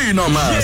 nomás.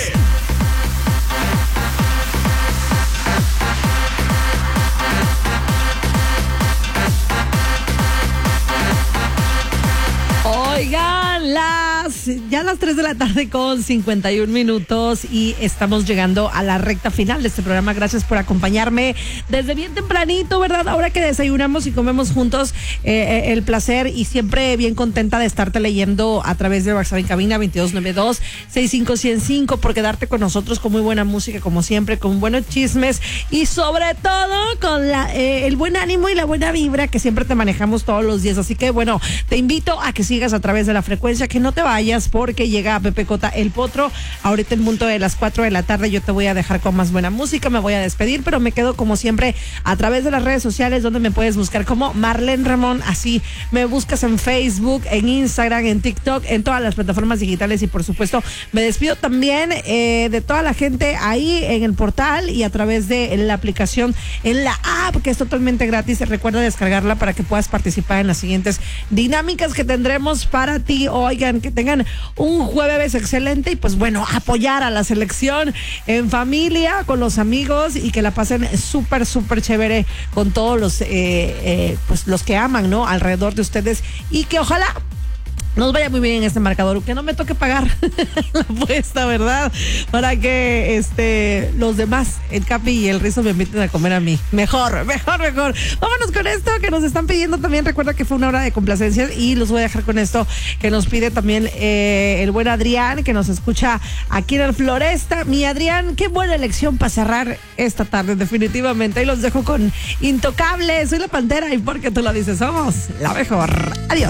Oigan, ya las 3 de la tarde con 51 minutos y estamos llegando a la recta final de este programa. Gracias por acompañarme desde bien tempranito, ¿verdad? Ahora que desayunamos y comemos juntos, el placer y siempre bien contenta de estarte leyendo a través de WhatsApp en cabina 2292-65105 por quedarte con nosotros con muy buena música como siempre, con buenos chismes y sobre todo con el buen ánimo y la buena vibra que siempre te manejamos todos los días. Así que bueno, te invito a que sigas a través de la frecuencia, que no te vayas porque llega Pepe Cota el Potro ahorita en punto de las 4 de la tarde. Yo te voy a dejar con más buena música, me voy a despedir, pero me quedo como siempre a través de las redes sociales donde me puedes buscar como Marlene Ramón. Así me buscas en Facebook, en Instagram, en TikTok, en todas las plataformas digitales y por supuesto me despido también de toda la gente ahí en el portal y a través de la aplicación en la app que es totalmente gratis. Recuerda descargarla para que puedas participar en las siguientes dinámicas que tendremos para ti. Oigan, que tengan un jueves excelente y pues bueno, apoyar a la selección en familia, con los amigos y que la pasen súper chévere con todos los pues los que aman, ¿no? Alrededor de ustedes y que ojalá nos vaya muy bien en este marcador, que no me toque pagar la apuesta, ¿verdad? Para que los demás, el Capi y el Rizo, me inviten a comer a mí. Mejor. Vámonos con esto que nos están pidiendo también. Recuerda que fue una hora de complacencias y los voy a dejar con esto que nos pide también el buen Adrián, que nos escucha aquí en el Floresta. Mi Adrián, qué buena elección para cerrar esta tarde, definitivamente. Y los dejo con Intocable. Soy la Pantera y porque tú lo dices, somos la mejor. Adiós.